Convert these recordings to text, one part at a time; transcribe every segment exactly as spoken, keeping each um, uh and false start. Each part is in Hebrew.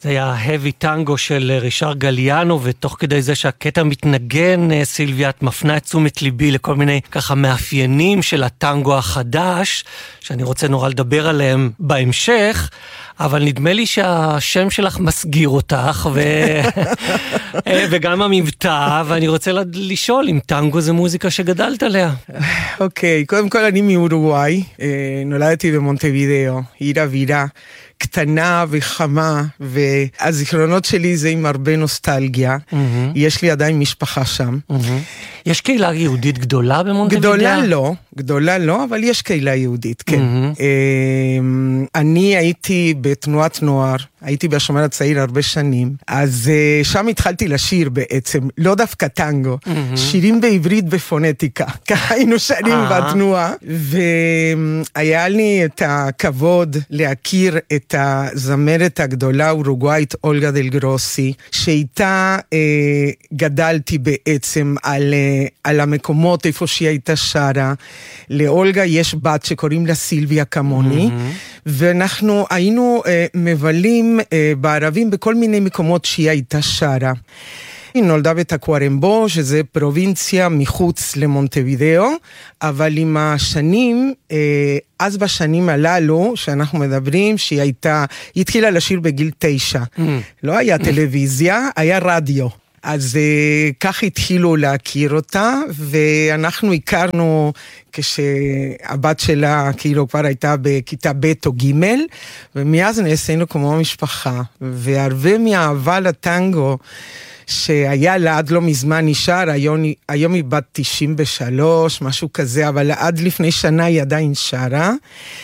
זה היה heavy טנגו של רישר גליאנו, ותוך כדי זה שהקטע מתנגן, סילביה, את מפנה את תשומת ליבי לכל מיני ככה מאפיינים של הטנגו החדש, שאני רוצה נורא לדבר עליהם בהמשך, אבל נדמה לי שהשם שלך מסגיר אותך, ו... וגם המבטא, ואני רוצה לשאול אם טנגו זה מוזיקה שגדלת עליה. אוקיי, קודם כל אני מאורוגוואי, נולדתי במונטווידאו, עיר אווירה, קטנה וחמה, והזיכרונות שלי זה עם הרבה נוסטלגיה. Mm-hmm. יש לי עדיין משפחה שם. Mm-hmm. יש קהילה יהודית גדולה במונטווידאו? גדולה לא, גדולה לא, אבל יש קהילה יהודית, כן. Mm-hmm. אני הייתי בתנועת נוער, הייתי בשומר הצעיר הרבה שנים, אז שם התחלתי לשיר בעצם, לא דווקא טנגו, mm-hmm. שירים בעברית בפונטיקה, ככה היינו שרים בתנועה, והיה לי את הכבוד להכיר את הזמרת הגדולה אורוגוואית אולגה דל גרוסי, שאיתה אה, גדלתי בעצם על, אה, על המקומות איפה שהיא הייתה שרה. לאולגה יש בת שקוראים לה סילביה כמוני, mm-hmm. ואנחנו היינו אה, מבלים אה, בערבים בכל מיני מקומות שהיא הייתה שרה. היא נולדה בטקוארמבו, שזה פרובינציה מחוץ למונטווידאו, אבל עם השנים, אז בשנים הללו, שאנחנו מדברים, שהיא הייתה, היא התחילה לשיר בגיל תשע. Mm. לא היה טלוויזיה, היה רדיו. אז כך התחילו להכיר אותה, ואנחנו הכרנו כשהבת שלה כאילו כבר הייתה בכיתה ב' או ג', ומאז נעשינו כמו משפחה, והרבה מהאהבה לטנגו, שהיה לה עד לא מזמן נשאר, היום, היום היא בת תשעים ושלוש, משהו כזה, אבל עד לפני שנה היא עדיין שרה.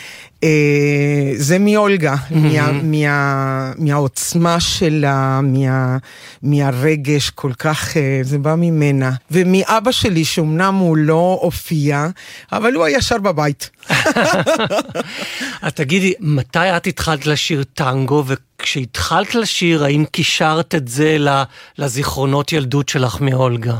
זה מאולגה, mm-hmm. מה, מה, מהעוצמה שלה, מה, מהרגש כל כך, זה בא ממנה. ומאבא שלי, שאומנם הוא לא הופיע, אבל הוא היה שר בבית. אז תגידי, מתי את התחלת לשיר טנגו, וכשהתחלת לשיר, האם קישרת את זה לזיכרונות ילדות שלך מאולגה?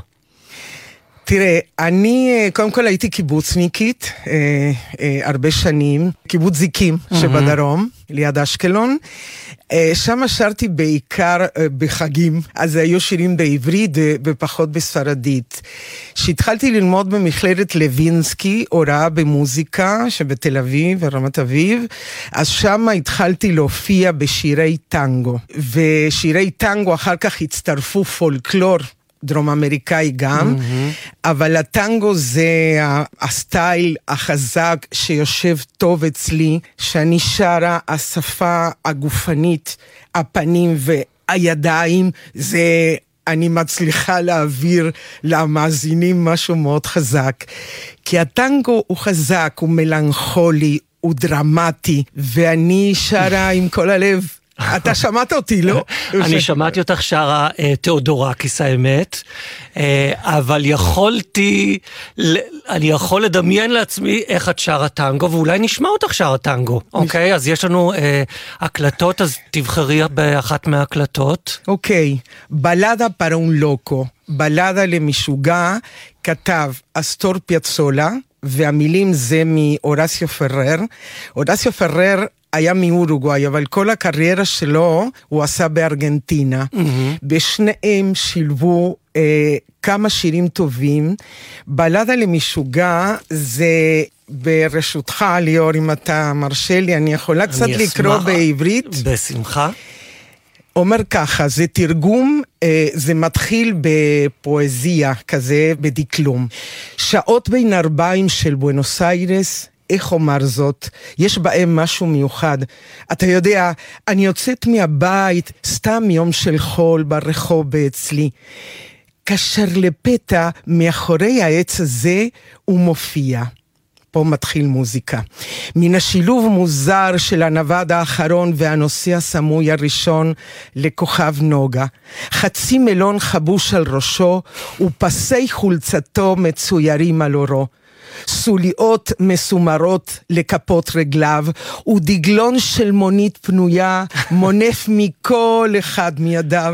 תראה, אני קודם כל הייתי קיבוצניקית אה, אה, הרבה שנים, קיבוץ זיקים mm-hmm. שבדרום, ליד אשקלון. אה, שם שרתי בעיקר אה, בחגים, אז היו שירים בעברית אה, ופחות בספרדית. שהתחלתי ללמוד במכללת לוינסקי, הוראה במוזיקה שבתל אביב, ברמת אביב, אז שם התחלתי להופיע בשירי טנגו. ושירי טנגו אחר כך הצטרפו פולקלור, דרום אמריקאי גם, mm-hmm. אבל הטנגו זה הסטייל החזק שיושב טוב אצלי, שאני שרה השפה הגופנית, הפנים והידיים, זה אני מצליחה להעביר למאזינים משהו מאוד חזק, כי הטנגו הוא חזק, הוא מלנכולי, הוא דרמטי, ואני שרה עם כל הלב, אתה שמעת אותי, לא? אני שמעתי אותך שרה תיאודורקיס האמת, אבל יכולתי, אני יכול לדמיין לעצמי איך את שרה טנגו, ואולי נשמע אותך שרה טנגו. אוקיי, אז יש לנו הקלטות, אז תבחרי באחת מההקלטות. אוקיי, בלדה para un loco, בלדה למשוגע, כתב אסטור פיאצולה, והמילים זה מאורסיו פרר. אורסיו פרר היה מאורוגוואי, אבל כל הקריירה שלו הוא עשה בארגנטינה. Mm-hmm. בשניהם שילבו אה, כמה שירים טובים. בלדה למשוגע זה ברשותך, ליאור, אם אתה מרשה לי, אני יכולה קצת לקרוא בעברית. בשמחה. אומר ככה, זה תרגום, אה, זה מתחיל בפואזיה כזה, בדקלום. שעות בין ארבעים של בואנוס איירס, איך אומר זאת? יש בהם משהו מיוחד. אתה יודע, אני יוצאת מהבית, סתם יום של חול ברחוב אצלי. כאשר לפתע, מאחורי העץ הזה, הוא מופיע. פה מתחיל מוזיקה. מן השילוב מוזר של הנווד האחרון והנושא הסמוי הראשון לכוכב נוגה. חצי מלון חבוש על ראשו, ופסי חולצתו מצוירים על אורו. סוליות מסומרות לכפות רגליו, ודגלון של מונית פנויה מונף מכל אחד מידיו.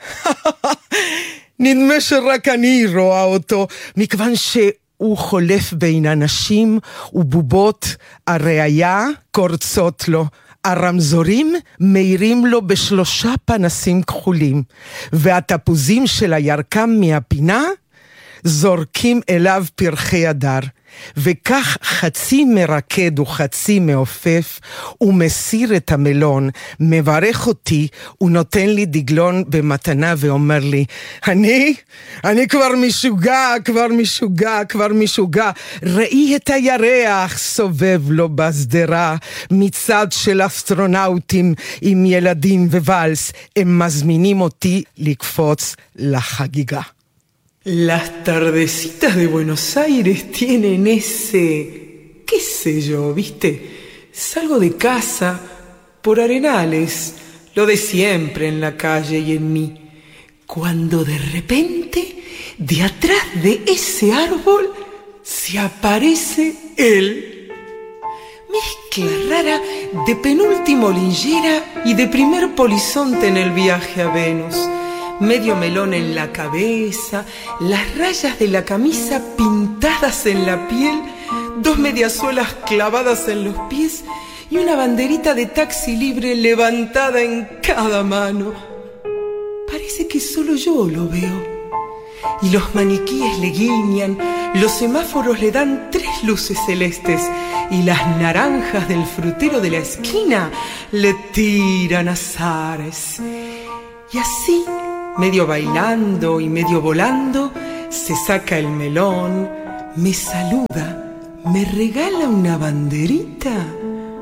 נדמה שרק אני רואה אותו, מכיוון שהוא חולף בין אנשים ובובות הראיה קורצות לו. הרמזורים מאירים לו בשלושה פנסים כחולים, והתפוזים של הירקם מהפינה זורקים אליו פרחי הדר, וכך חצי מרקד וחצי מעופף, ומסיר את המלון, מברך אותי, ונותן לי דגלון במתנה ואומר לי, אני, אני כבר משוגע, כבר משוגע, כבר משוגע, ראי את הירח סובב לו בסדרה, מצד של אסטרונאוטים עם ילדים וואלס, הם מזמינים אותי לקפוץ לחגיגה. Las tardecitas de Buenos Aires tienen ese, qué sé yo, ¿viste? Salgo de casa por Arenales, lo de siempre en la calle y en mí, cuando de repente, de atrás de ese árbol, se aparece él. Mezcla rara de penúltimo linchera y de primer polizonte en el viaje a Venus. Medio melón en la cabeza, las rayas de la camisa pintadas en la piel, dos mediasuelas clavadas en los pies y una banderita de taxi libre levantada en cada mano. Parece que solo yo lo veo. Y los maniquíes le guiñan, los semáforos le dan tres luces celestes y las naranjas del frutero de la esquina le tiran azares. Y así, medio bailando y medio volando, se saca el melón, me saluda, me regala una banderita